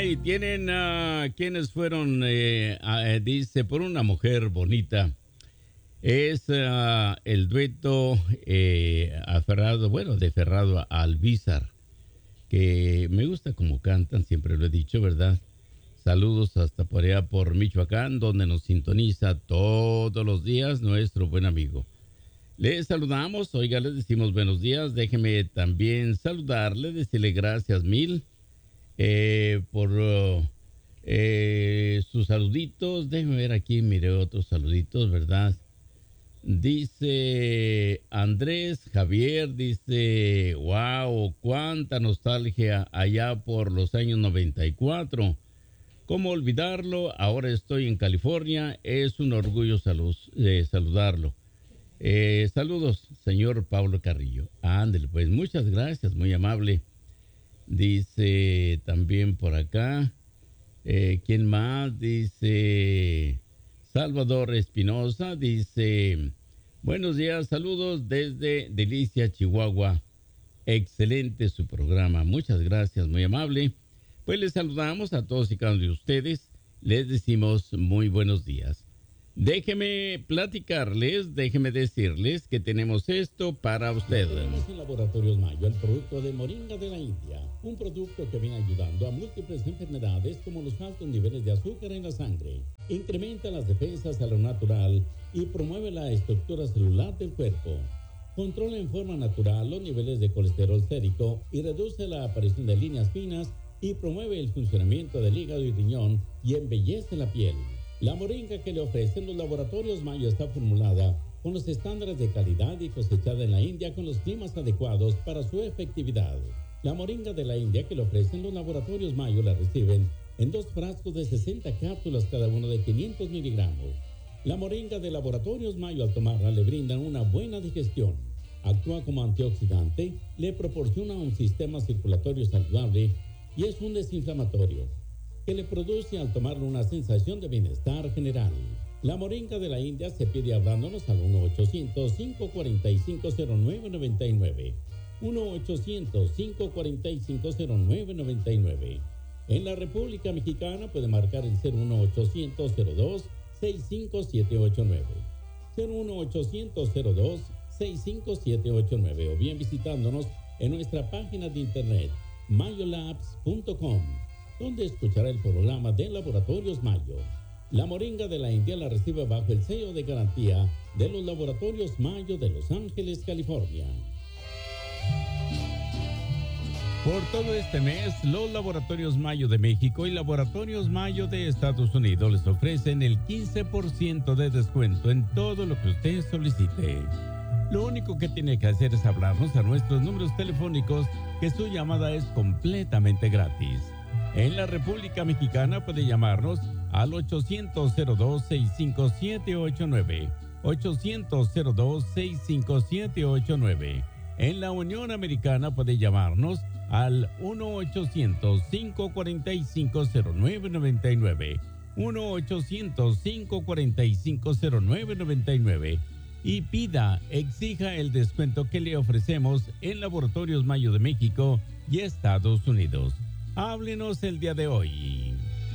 California y tienen quienes fueron, dice, por una mujer bonita. Es el dueto aferrado, bueno, de Ferrado Alvízar, que me gusta como cantan, siempre lo he dicho, ¿verdad? Saludos hasta por allá por Michoacán, donde nos sintoniza todos los días nuestro buen amigo. Les saludamos, oiga, les decimos buenos días. Déjeme también saludarle, decirle gracias mil por sus saluditos. Déjeme ver aquí, mire otros saluditos, ¿verdad? Dice Andrés Javier, dice, wow, cuánta nostalgia allá por los años 94. ¿Cómo olvidarlo? Ahora estoy en California, es un orgullo saludarlo. Saludos, señor Pablo Carrillo. Ándale, pues muchas gracias, muy amable. Dice también por acá, ¿quién más? Dice Salvador Espinosa, dice, buenos días, saludos desde Delicia, Chihuahua. Excelente su programa, muchas gracias, muy amable. Pues les saludamos a todos y cada uno de ustedes, les decimos muy buenos días. Déjeme platicarles, déjeme decirles que tenemos esto para usted. Tenemos en Laboratorios Mayo el producto de Moringa de la India, un producto que viene ayudando a múltiples enfermedades como los altos niveles de azúcar en la sangre. Incrementa las defensas a lo natural y promueve la estructura celular del cuerpo. Controla en forma natural los niveles de colesterol sérico y reduce la aparición de líneas finas y promueve el funcionamiento del hígado y riñón y embellece la piel. La moringa que le ofrecen los Laboratorios Mayo está formulada con los estándares de calidad y cosechada en la India con los climas adecuados para su efectividad. La moringa de la India que le ofrecen los Laboratorios Mayo la reciben en 2 frascos de 60 cápsulas cada uno de 500 miligramos. La moringa de Laboratorios Mayo al tomarla le brindan una buena digestión. Actúa como antioxidante, le proporciona un sistema circulatorio saludable y es un desinflamatorio que le produce al tomarlo una sensación de bienestar general. La moringa de la India se pide hablándonos al 1-800-545-0999. 1-800-545-0999. En la República Mexicana puede marcar el 01800-02-65789. 01800-02-65789 o bien visitándonos en nuestra página de internet mayolabs.com, donde escuchará el programa de Laboratorios Mayo. La moringa de la India la recibe bajo el sello de garantía de los Laboratorios Mayo de Los Ángeles, California. Por todo este mes, los Laboratorios Mayo de México y Laboratorios Mayo de Estados Unidos les ofrecen el 15% de descuento en todo lo que usted solicite. Lo único que tiene que hacer es hablarnos a nuestros números telefónicos, que su llamada es completamente gratis. En la República Mexicana puede llamarnos al 800-02-65789, 800-02-65789. En la Unión Americana puede llamarnos al 1-800-545-0999, 1-800-545-0999 y exija el descuento que le ofrecemos en Laboratorios Mayo de México y Estados Unidos. Háblenos el día de hoy.